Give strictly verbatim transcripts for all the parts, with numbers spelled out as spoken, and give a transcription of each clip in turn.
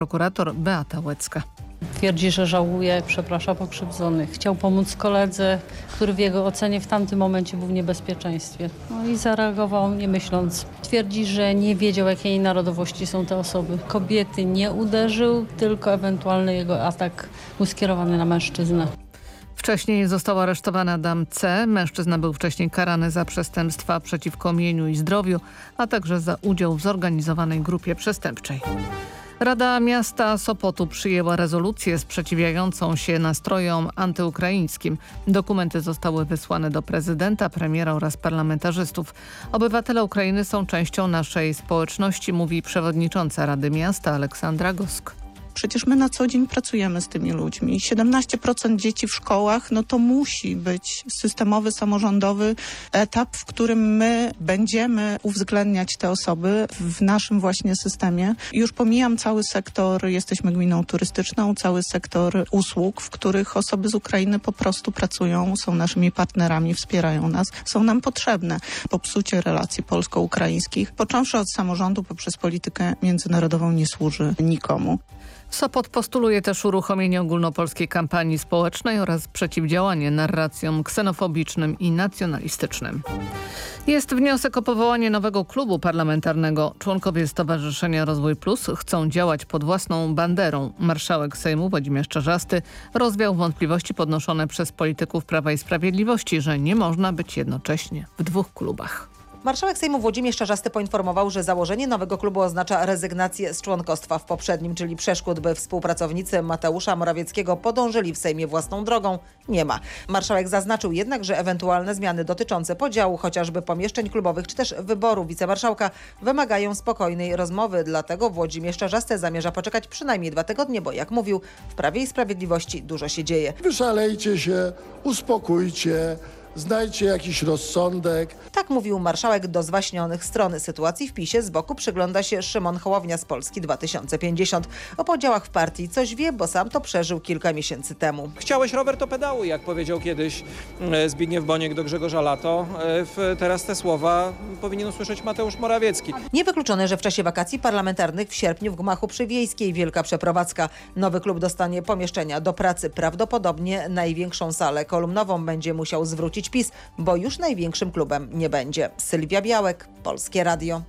prokurator Beata Łecka. Twierdzi, że żałuje, przeprasza pokrzywdzonych. Chciał pomóc koledze, który w jego ocenie w tamtym momencie był w niebezpieczeństwie. No i zareagował nie myśląc. Twierdzi, że nie wiedział, jakiej narodowości są te osoby. Kobiety nie uderzył, tylko ewentualny jego atak był skierowany na mężczyznę. Wcześniej został aresztowany Adam C. Mężczyzna był wcześniej karany za przestępstwa przeciwko mieniu i zdrowiu, a także za udział w zorganizowanej grupie przestępczej. Rada Miasta Sopotu przyjęła rezolucję sprzeciwiającą się nastrojom antyukraińskim. Dokumenty zostały wysłane do prezydenta, premiera oraz parlamentarzystów. Obywatele Ukrainy są częścią naszej społeczności, mówi przewodnicząca Rady Miasta Aleksandra Gosk. Przecież my na co dzień pracujemy z tymi ludźmi. siedemnaście procent dzieci w szkołach, no to musi być systemowy, samorządowy etap, w którym my będziemy uwzględniać te osoby w naszym właśnie systemie. Już pomijam cały sektor, jesteśmy gminą turystyczną, cały sektor usług, w których osoby z Ukrainy po prostu pracują, są naszymi partnerami, wspierają nas, są nam potrzebne. Popsucie relacji polsko-ukraińskich, począwszy od samorządu poprzez politykę międzynarodową, nie służy nikomu. Sopot postuluje też uruchomienie ogólnopolskiej kampanii społecznej oraz przeciwdziałanie narracjom ksenofobicznym i nacjonalistycznym. Jest wniosek o powołanie nowego klubu parlamentarnego. Członkowie Stowarzyszenia Rozwój Plus chcą działać pod własną banderą. Marszałek Sejmu Włodzimierz Czarzasty rozwiał wątpliwości podnoszone przez polityków Prawa i Sprawiedliwości, że nie można być jednocześnie w dwóch klubach. Marszałek Sejmu Włodzimierz Czarzasty poinformował, że założenie nowego klubu oznacza rezygnację z członkostwa w poprzednim, czyli przeszkód, by współpracownicy Mateusza Morawieckiego podążyli w Sejmie własną drogą, nie ma. Marszałek zaznaczył jednak, że ewentualne zmiany dotyczące podziału chociażby pomieszczeń klubowych czy też wyboru wicemarszałka wymagają spokojnej rozmowy. Dlatego Włodzimierz Czarzasty zamierza poczekać przynajmniej dwa tygodnie, bo jak mówił, w Prawie i Sprawiedliwości dużo się dzieje. Wyszalejcie się, uspokójcie. Znajdźcie jakiś rozsądek. Tak mówił marszałek do zwaśnionych stron. Sytuacji w PiSie z boku przygląda się Szymon Hołownia z Polski dwa tysiące pięćdziesiąt. O podziałach w partii coś wie, bo sam to przeżył kilka miesięcy temu. Chciałeś rower to pedałuj, jak powiedział kiedyś Zbigniew Boniek do Grzegorza Lato. Teraz te słowa powinien usłyszeć Mateusz Morawiecki. Niewykluczone, że w czasie wakacji parlamentarnych w sierpniu w gmachu przy Wiejskiej wielka przeprowadzka. Nowy klub dostanie pomieszczenia do pracy. Prawdopodobnie największą salę kolumnową będzie musiał zwrócić PiS, bo już największym klubem nie będzie. Sylwia Białek, Polskie Radio.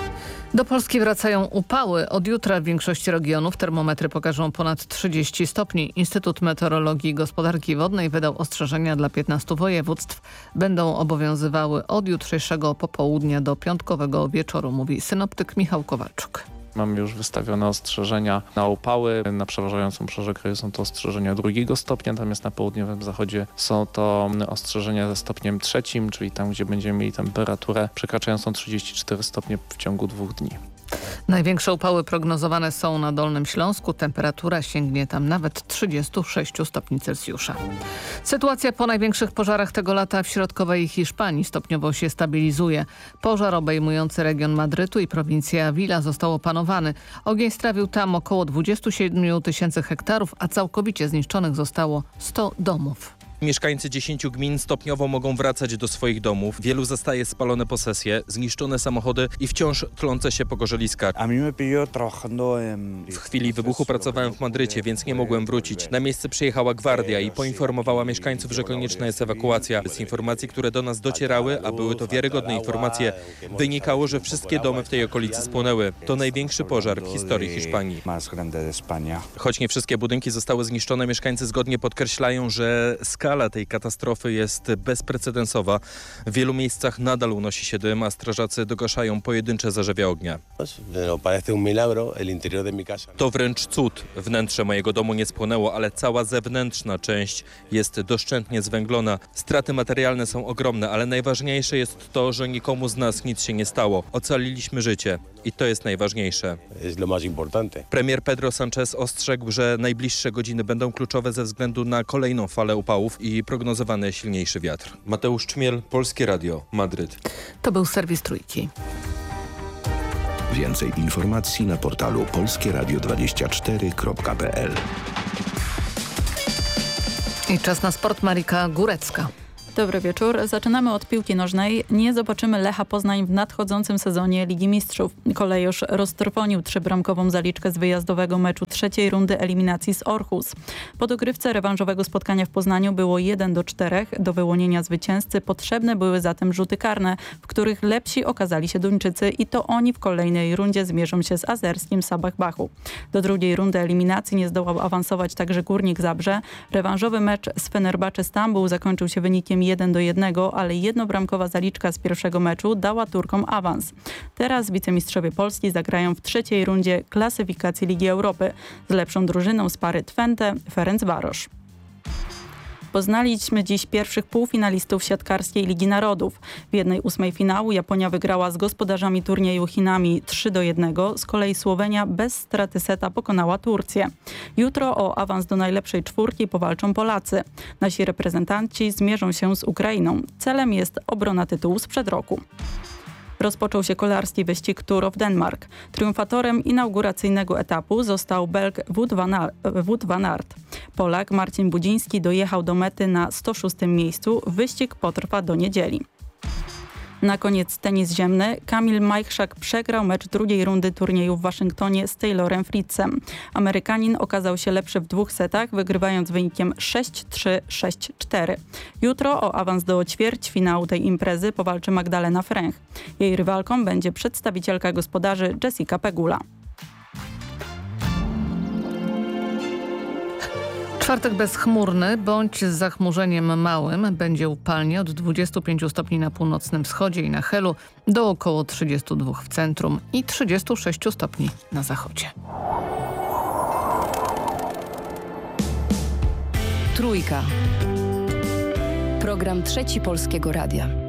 Do Polski wracają upały. Od jutra w większości regionów termometry pokażą ponad trzydzieści stopni. Instytut Meteorologii i Gospodarki Wodnej wydał ostrzeżenia dla piętnastu województw. Będą obowiązywały od jutrzejszego popołudnia do piątkowego wieczoru, mówi synoptyk Michał Kowalczuk. Mamy już wystawione ostrzeżenia na upały. Na przeważającą obszarze kraju są to ostrzeżenia drugiego stopnia, natomiast na południowym zachodzie są to ostrzeżenia ze stopniem trzecim, czyli tam, gdzie będziemy mieli temperaturę przekraczającą trzydzieści cztery stopnie w ciągu dwóch dni. Największe upały prognozowane są na Dolnym Śląsku. Temperatura sięgnie tam nawet trzydzieści sześć stopni Celsjusza. Sytuacja po największych pożarach tego lata w środkowej Hiszpanii stopniowo się stabilizuje. Pożar obejmujący region Madrytu i prowincję Avila został opanowany. Ogień strawił tam około dwadzieścia siedem tysięcy hektarów, a całkowicie zniszczonych zostało sto domów. Mieszkańcy dziesięciu gmin stopniowo mogą wracać do swoich domów. Wielu zastaje spalone posesje, zniszczone samochody i wciąż tlące się pogorzeliska. W chwili wybuchu pracowałem w Madrycie, więc nie mogłem wrócić. Na miejsce przyjechała gwardia i poinformowała mieszkańców, że konieczna jest ewakuacja. Z informacji, które do nas docierały, a były to wiarygodne informacje, wynikało, że wszystkie domy w tej okolicy spłonęły. To największy pożar w historii Hiszpanii. Choć nie wszystkie budynki zostały zniszczone, mieszkańcy zgodnie podkreślają, że skala tej katastrofy jest bezprecedensowa. W wielu miejscach nadal unosi się dym, a strażacy dogaszają pojedyncze zarzewia ognia. To wręcz cud. Wnętrze mojego domu nie spłonęło, ale cała zewnętrzna część jest doszczętnie zwęglona. Straty materialne są ogromne, ale najważniejsze jest to, że nikomu z nas nic się nie stało. Ocaliliśmy życie i to jest najważniejsze. Premier Pedro Sánchez ostrzegł, że najbliższe godziny będą kluczowe ze względu na kolejną falę upałów i prognozowany silniejszy wiatr. Mateusz Czmiel, Polskie Radio, Madryt. To był serwis Trójki. Więcej informacji na portalu polskie radio dwadzieścia cztery kropka p l. I czas na sport. Marika Górecka. Dobry wieczór. Zaczynamy od piłki nożnej. Nie zobaczymy Lecha Poznań w nadchodzącym sezonie Ligi Mistrzów. Kolejorz roztrwonił trzybramkową zaliczkę z wyjazdowego meczu trzeciej rundy eliminacji z Orhus. Po dogrywce rewanżowego spotkania w Poznaniu było jeden do czterech. Do wyłonienia zwycięzcy potrzebne były zatem rzuty karne, w których lepsi okazali się Duńczycy i to oni w kolejnej rundzie zmierzą się z azerskim Sabah Bachu. Do drugiej rundy eliminacji nie zdołał awansować także Górnik Zabrze. Rewanżowy mecz z Fenerbahce Stambuł zakończył się wynikiem jeden do jednego, ale jednobramkowa zaliczka z pierwszego meczu dała Turkom awans. Teraz wicemistrzowie Polski zagrają w trzeciej rundzie klasyfikacji Ligi Europy z lepszą drużyną z pary Twente Ferencvaros. Poznaliśmy dziś pierwszych półfinalistów siatkarskiej Ligi Narodów. W jednej ósmej finału Japonia wygrała z gospodarzami turnieju Chinami trzy do jednego, z kolei Słowenia bez straty seta pokonała Turcję. Jutro o awans do najlepszej czwórki powalczą Polacy. Nasi reprezentanci zmierzą się z Ukrainą. Celem jest obrona tytułu sprzed roku. Rozpoczął się kolarski wyścig Tour of Denmark. Triumfatorem inauguracyjnego etapu został Belg Wout van Aert. Polak Marcin Budziński dojechał do mety na sto szóstym miejscu. Wyścig potrwa do niedzieli. Na koniec tenis ziemny. Kamil Majchrzak przegrał mecz drugiej rundy turnieju w Waszyngtonie z Taylorem Fritzem. Amerykanin okazał się lepszy w dwóch setach, wygrywając wynikiem sześć trzy, sześć cztery. Jutro o awans do ćwierćfinału tej imprezy powalczy Magdalena Fręch. Jej rywalką będzie przedstawicielka gospodarzy Jessica Pegula. Czwartek bezchmurny bądź z zachmurzeniem małym. Będzie upalnie od dwudziestu pięciu stopni na północnym wschodzie i na Helu do około trzydziestu dwóch w centrum i trzydziestu sześciu stopni na zachodzie. Trójka. Program Trzeci Polskiego Radia.